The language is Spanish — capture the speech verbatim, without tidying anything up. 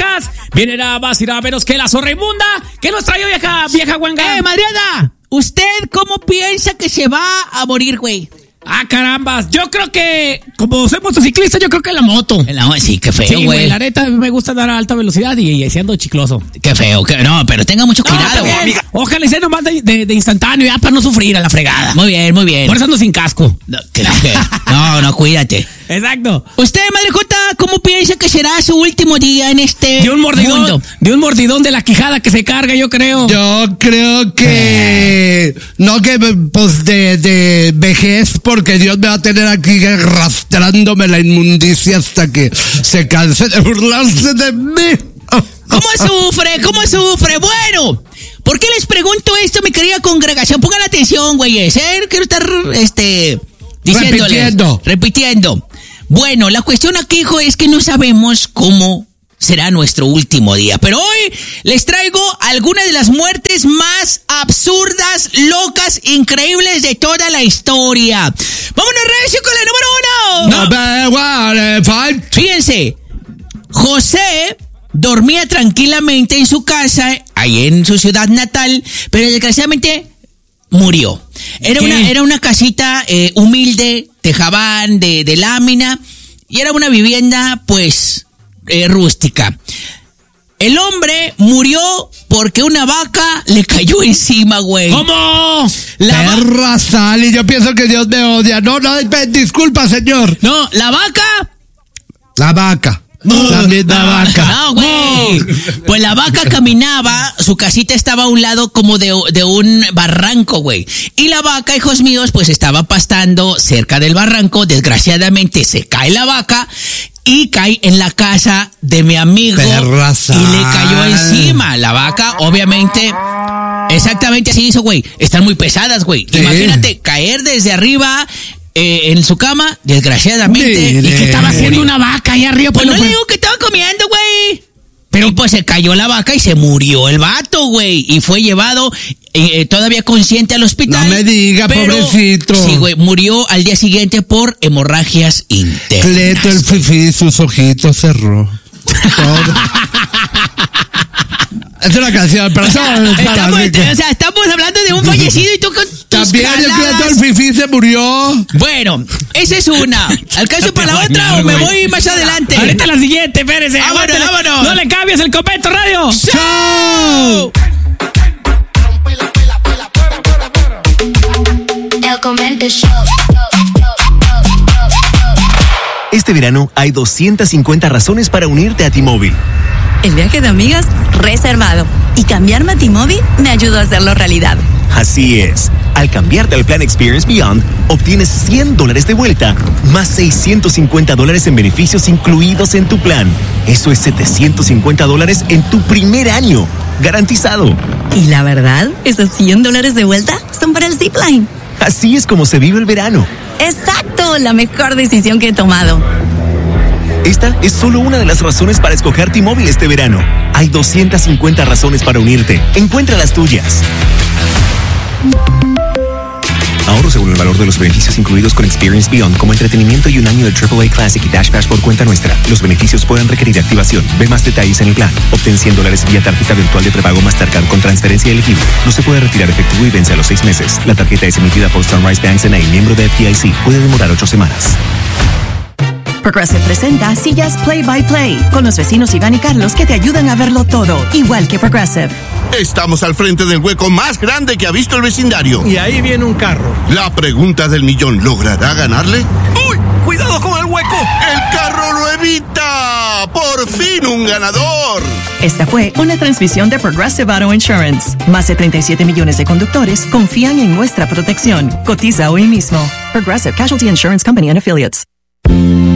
Zacatecas. Viene nada más y nada menos que la zorra inmunda. ¿Qué nos trae vieja, vieja guanga? ¡Eh, Madriana! ¿Usted cómo piensa que se va a morir, güey? Ah, carambas. Yo creo que, como soy motociclista, yo creo que en la moto. En la moto, sí, qué feo, güey. Sí, güey, la neta me gusta dar a alta velocidad y, y siendo chicloso. Qué feo, que no, pero tenga mucho cuidado, güey. No, ojalá y sea nomás de, de, de instantáneo, ya para no sufrir a la fregada. Muy bien, muy bien. Por eso ando sin casco. No, que, que, no, no, cuídate. Exacto. Usted, Madre Jota, ¿cómo piensa que será su último día en este De un mordidón, mundo? de un mordidón de la quijada que se carga, yo creo. Yo creo que... Eh. No que, pues, de, de vejez, porque Dios me va a tener aquí arrastrándome la inmundicia hasta que se canse de burlarse de mí. ¿Cómo sufre? ¿Cómo sufre? Bueno, ¿por qué les pregunto esto, mi querida congregación? Pongan atención, güeyes, ¿eh? Quiero estar, este... diciéndoles, repitiendo. Repitiendo. Bueno, la cuestión aquí, hijo, es que no sabemos cómo será nuestro último día. Pero hoy les traigo algunas de las muertes más absurdas, locas, increíbles de toda la historia. Vámonos, recio, con la número uno. No. Fíjense, José dormía tranquilamente en su casa, ahí en su ciudad natal, pero desgraciadamente murió. Era ¿Qué? una, era una casita eh, humilde, tejabán, de, de lámina, y era una vivienda, pues, eh, rústica. El hombre murió porque una vaca le cayó encima, güey. ¿Cómo? La va- Perra sal, y yo pienso que Dios me odia. No, no, disculpa, señor. No, la vaca... La vaca. La misma vaca. No, güey. Pues la vaca caminaba, su casita estaba a un lado como de, de un barranco, güey. Y la vaca, hijos míos, pues estaba pastando cerca del barranco. Desgraciadamente se cae la vaca y cae en la casa de mi amigo. Perraza. Y le cayó encima. La vaca, obviamente, exactamente así hizo, güey. Están muy pesadas, güey. Sí. Imagínate caer desde arriba... Eh, en su cama, desgraciadamente. Mire. ¿Y qué estaba haciendo una vaca ahí arriba? Pues Pues no no le fue- digo que estaba comiendo, güey. Pero pues se cayó la vaca y se murió el vato, güey. Y fue llevado eh, todavía consciente al hospital. No me diga, pero, pobrecito. Sí, güey, murió al día siguiente por hemorragias internas. Cleto el fifí, sus ojitos cerró. Todo. Es una canción, pero eso es para Estamos, rico. o sea, estamos hablando de un fallecido y tú con tus También el jaladas. Cleto el fifí se murió. Bueno, esa es una. ¿Alcanzo para la Te otra bañar, o me güey. voy más adelante? Ahorita la siguiente, espérese. Vámonos, aguántele. vámonos. No le cambies el Convento Radio. ¡Chao! El Convento Show. Este verano hay doscientas cincuenta razones para unirte a T-Mobile. El viaje de amigas reservado. Y cambiarme a T-Mobile me ayudó a hacerlo realidad. Así es. Al cambiarte al plan Experience Beyond, obtienes cien dólares de vuelta, más seiscientos cincuenta dólares en beneficios incluidos en tu plan. Eso es setecientos cincuenta dólares en tu primer año. Garantizado. Y la verdad, esos cien dólares de vuelta son para el Zipline. Así es como se vive el verano. Exacto, la mejor decisión que he tomado. Esta es solo una de las razones para escoger T-Mobile este verano. Hay doscientas cincuenta razones para unirte. Encuentra las tuyas. Ahorro según el valor de los beneficios incluidos con Experience Beyond, como entretenimiento y un año de triple A Classic y Dash Pass por cuenta nuestra. Los beneficios pueden requerir activación. Ve más detalles en el plan. Obtén cien dólares vía tarjeta virtual de prepago Mastercard con transferencia elegible. No se puede retirar efectivo y vence a los seis meses. La tarjeta es emitida por Sunrise Banks N A, miembro de F D I C. Puede demorar ocho semanas. Progressive presenta Sillas Play by Play con los vecinos Iván y Carlos que te ayudan a verlo todo, igual que Progressive. Estamos al frente del hueco más grande que ha visto el vecindario. Y ahí viene un carro. La pregunta del millón, ¿logrará ganarle? ¡Uy! ¡Cuidado con el hueco! ¡El carro lo evita! ¡Por fin un ganador! Esta fue una transmisión de Progressive Auto Insurance. Más de treinta y siete millones de conductores confían en nuestra protección. Cotiza hoy mismo. Progressive Casualty Insurance Company and Affiliates.